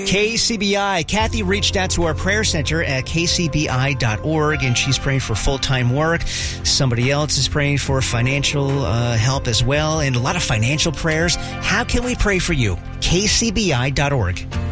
KCBI. Kathy reached out to our prayer center at kcbi.org, and she's praying for full-time work. Somebody else is praying for financial help as well, and a lot of financial prayers. How can we pray for you? kcbi.org.